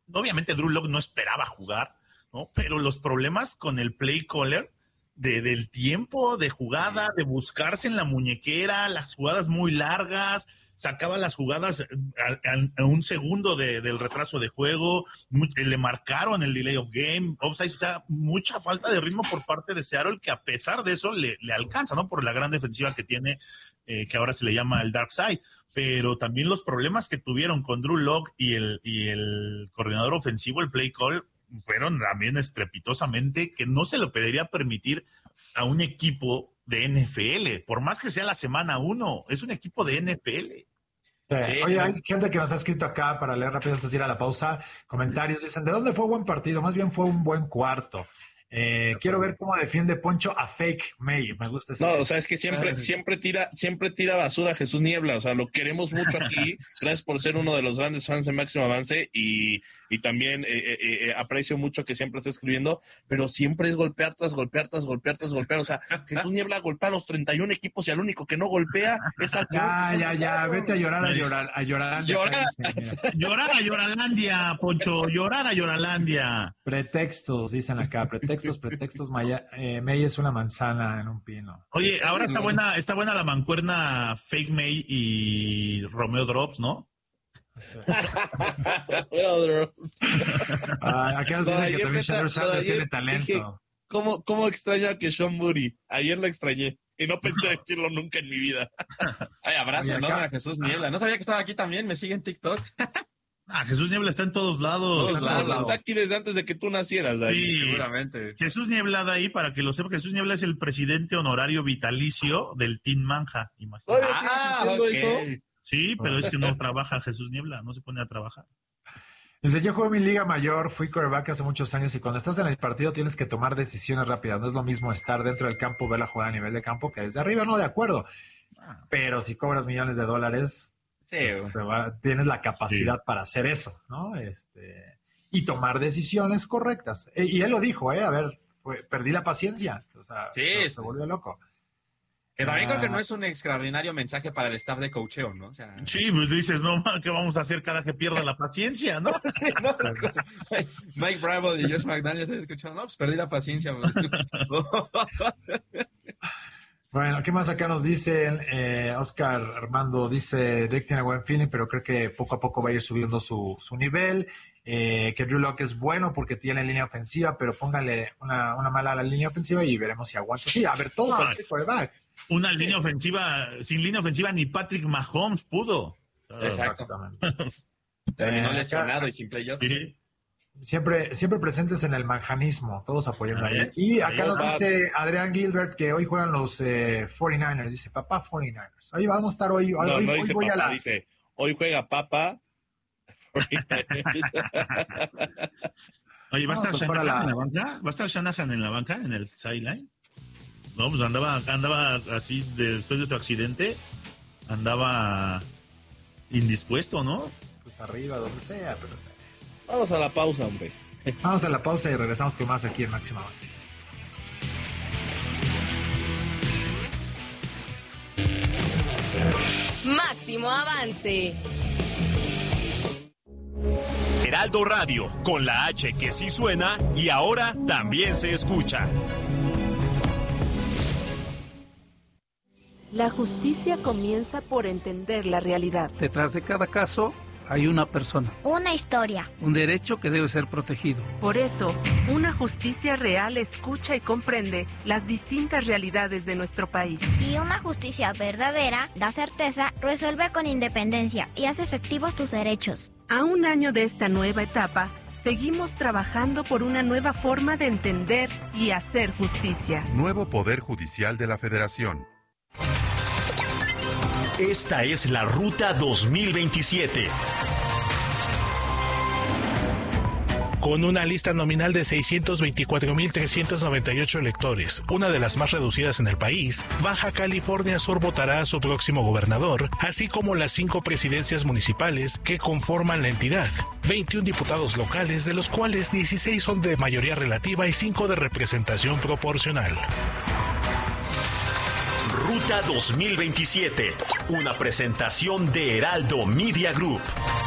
obviamente Drew Lock no esperaba jugar, ¿no? Pero los problemas con el play caller del tiempo de jugada, de buscarse en la muñequera, las jugadas muy largas, sacaba las jugadas a un segundo del retraso de juego, le marcaron el delay of game, offside, o sea, mucha falta de ritmo por parte de Seattle, que a pesar de eso le alcanza, ¿no? Por la gran defensiva que tiene, que ahora se le llama el Dark Side, pero también los problemas que tuvieron con Drew Lock y el coordinador ofensivo, el play call, fueron también estrepitosamente, que no se lo podría permitir a un equipo de NFL, por más que sea la semana 1, es un equipo de NFL. Sí. Oye, hay gente que nos ha escrito acá para leer rápido antes de ir a la pausa, comentarios, dicen, ¿de dónde fue buen partido? Más bien fue un buen cuarto. Quiero ver cómo defiende Poncho a Fake May. Me gusta ese. No, o sea, es que siempre tira basura a Jesús Niebla. O sea, lo queremos mucho aquí. Gracias por ser uno de los grandes fans de Máximo Avance y también aprecio mucho que siempre esté escribiendo, pero siempre es golpear tras golpear. O sea, Jesús Niebla golpea a los 31 equipos y al único que no golpea es al Ya, vete a llorar. Llorar a Lloralandia, Poncho, llorar a Lloralandia. Pretextos, dicen acá, pretextos. May es una manzana en un pino. Oye, ahora está buena la mancuerna Fake May y Romeo Drops, ¿no? Acá nos dicen que también Shedeur Sanders tiene talento. Dije, ¿Cómo extraño a Keshawn Moody? Ayer lo extrañé y no pensé decirlo nunca en mi vida. Ay, abrazo enorme a Jesús Niebla. No sabía que estaba aquí también, me sigue en TikTok. Jesús Niebla está en todos lados. Está aquí desde antes de que tú nacieras, David. Sí, seguramente. Jesús Niebla de ahí, para que lo sepa, Jesús Niebla es el presidente honorario vitalicio del Team Manja. ¿Todavía sigue existiendo eso? Sí, pero es que no trabaja Jesús Niebla, no se pone a trabajar. Desde yo jugué mi liga mayor, fui quarterback hace muchos años y cuando estás en el partido tienes que tomar decisiones rápidas. No es lo mismo estar dentro del campo, ver la jugada a nivel de campo que desde arriba, no, de acuerdo. Pero si cobras millones de dólares... Sí, tienes la capacidad para hacer eso, ¿no? Y tomar decisiones correctas. Y él lo dijo, a ver, perdí la paciencia. O sea, se volvió loco. Que también creo que no es un extraordinario mensaje para el staff de coacheo, ¿no? O sea, sí, pues dices, no, ¿qué vamos a hacer cada que pierda la paciencia, no? Mike Bravo y Josh McDaniels se escucharon, no, pues perdí la paciencia. Bueno, ¿qué más acá nos dicen? Oscar Armando dice, Drake tiene buen feeling, pero creo que poco a poco va a ir subiendo su nivel. Que Drew Lock es bueno porque tiene línea ofensiva, pero póngale una mala a la línea ofensiva y veremos si aguanta. Sí, a ver, todo cualquier quarterback. Una línea ofensiva, sin línea ofensiva ni Patrick Mahomes pudo. Exactamente. Terminó lesionado y sin playoffs. Sí. Siempre presentes en el manjanismo, todos apoyando ahí. Y acá nos dice Adrián Gilbert que hoy juegan los 49ers. Dice, papá 49ers. Ahí vamos a estar hoy. No dice voy papá, dice, hoy juega papá. Oye, ¿va a estar Shanahan en la banca? ¿Va a estar Shanahan en la banca, en el sideline? No, pues andaba así, después de su accidente, andaba indispuesto, ¿no? Pues arriba, donde sea, pero sea. Vamos a la pausa, hombre. Vamos a la pausa y regresamos con más aquí en Máximo Avance. Máximo Avance. Heraldo Radio, con la H que sí suena y ahora también se escucha. La justicia comienza por entender la realidad. Detrás de cada caso hay una persona. Una historia. Un derecho que debe ser protegido. Por eso, una justicia real escucha y comprende las distintas realidades de nuestro país. Y una justicia verdadera da certeza, resuelve con independencia y hace efectivos tus derechos. A un año de esta nueva etapa, seguimos trabajando por una nueva forma de entender y hacer justicia. Nuevo Poder Judicial de la Federación. Esta es la Ruta 2027. Con una lista nominal de 624,398 electores, una de las más reducidas en el país, Baja California Sur votará a su próximo gobernador, así como las 5 presidencias municipales que conforman la entidad, 21 diputados locales, de los cuales 16 son de mayoría relativa y 5 de representación proporcional. Ruta 2027, una presentación de Heraldo Media Group.